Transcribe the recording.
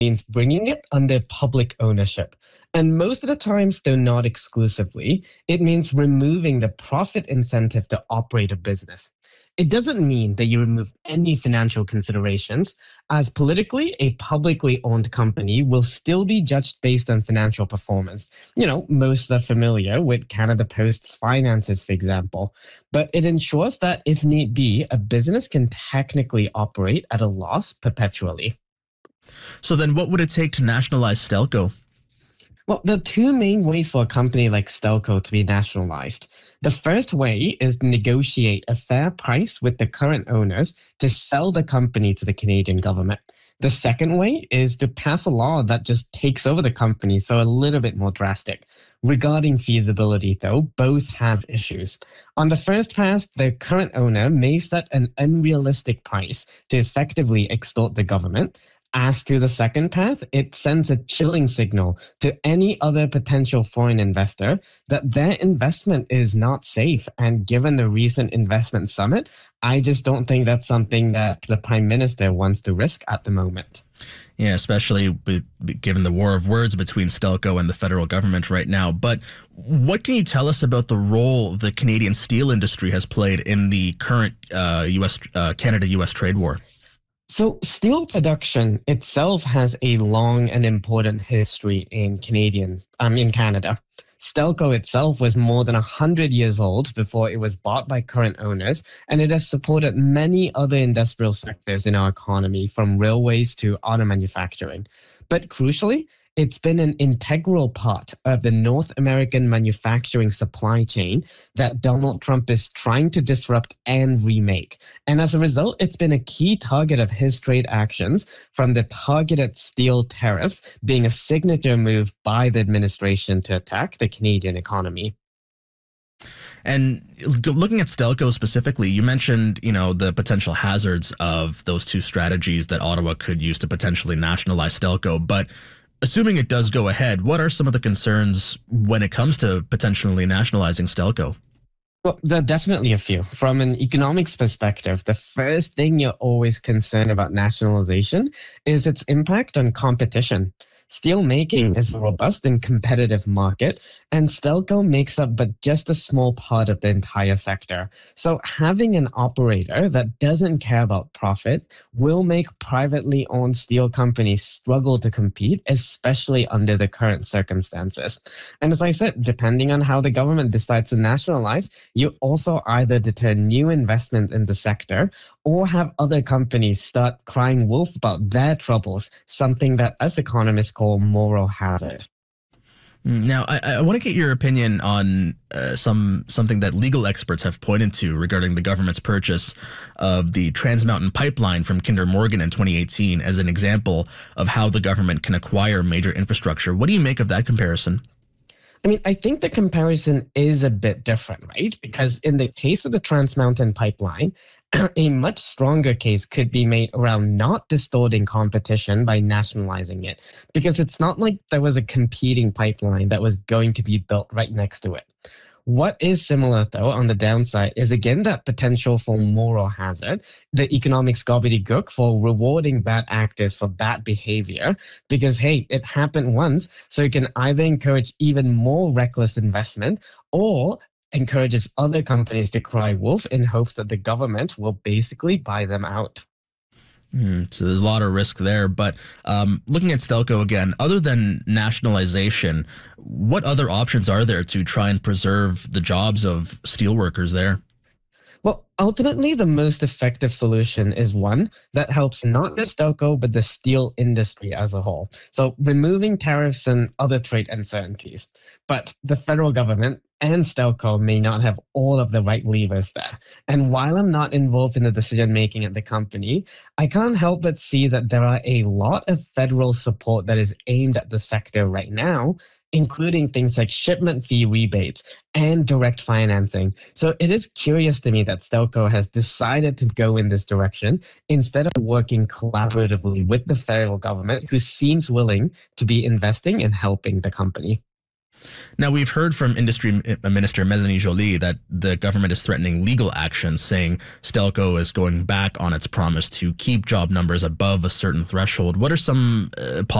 means bringing it under public ownership. And most of the times, though not exclusively, it means removing the profit incentive to operate a business. It doesn't mean that you remove any financial considerations, as politically, a publicly owned company will still be judged based on financial performance. Most are familiar with Canada Post's finances, for example, but it ensures that if need be, a business can technically operate at a loss perpetually. So then what would it take to nationalize Stelco? Well, there are two main ways for a company like Stelco to be nationalized. The first way is to negotiate a fair price with the current owners to sell the company to the Canadian government. The second way is to pass a law that just takes over the company, so a little bit more drastic. Regarding feasibility, though, both have issues. On the first pass, the current owner may set an unrealistic price to effectively extort the government. As to the second path, it sends a chilling signal to any other potential foreign investor that their investment is not safe. And given the recent investment summit, I just don't think that's something that the Prime Minister wants to risk at the moment. Yeah, especially given the war of words between Stelco and the federal government right now. But what can you tell us about the role the Canadian steel industry has played in the current Canada-US trade war? So steel production itself has a long and important history in Canada. Stelco itself was more than 100 years old before it was bought by current owners, and it has supported many other industrial sectors in our economy, from railways to auto manufacturing. But crucially, it's been an integral part of the North American manufacturing supply chain that Donald Trump is trying to disrupt and remake. And as a result, it's been a key target of his trade actions, from the targeted steel tariffs being a signature move by the administration to attack the Canadian economy. And looking at Stelco specifically, you mentioned, the potential hazards of those two strategies that Ottawa could use to potentially nationalize Stelco. But assuming it does go ahead, what are some of the concerns when it comes to potentially nationalizing Stelco? Well, there are definitely a few. From an economics perspective, the first thing you're always concerned about nationalization is its impact on competition. Steel making is a robust and competitive market, and Stelco makes up but just a small part of the entire sector. So having an operator that doesn't care about profit will make privately owned steel companies struggle to compete, especially under the current circumstances. And as I said, depending on how the government decides to nationalize, you also either deter new investment in the sector or have other companies start crying wolf about their troubles, something that us economists call moral hazard. Now, I want to get your opinion on something that legal experts have pointed to regarding the government's purchase of the Trans Mountain Pipeline from Kinder Morgan in 2018 as an example of how the government can acquire major infrastructure. What do you make of that comparison? I think the comparison is a bit different, right? Because in the case of the Trans Mountain Pipeline, a much stronger case could be made around not distorting competition by nationalizing it, because it's not like there was a competing pipeline that was going to be built right next to it. What is similar, though, on the downside is, again, that potential for moral hazard, the economics gobbledygook for rewarding bad actors for bad behavior, because, hey, it happened once, so it can either encourage even more reckless investment or encourages other companies to cry wolf in hopes that the government will basically buy them out. So there's a lot of risk there. But looking at Stelco again, other than nationalization, what other options are there to try and preserve the jobs of steelworkers there? Well, ultimately, the most effective solution is one that helps not just Stelco, but the steel industry as a whole. So removing tariffs and other trade uncertainties. But the federal government and Stelco may not have all of the right levers there. And while I'm not involved in the decision-making at the company, I can't help but see that there are a lot of federal support that is aimed at the sector right now, including things like shipment fee rebates and direct financing. So it is curious to me that Stelco has decided to go in this direction instead of working collaboratively with the federal government, who seems willing to be investing and helping the company. Now, we've heard from Industry Minister Melanie Joly that the government is threatening legal action, saying Stelco is going back on its promise to keep job numbers above a certain threshold. What are some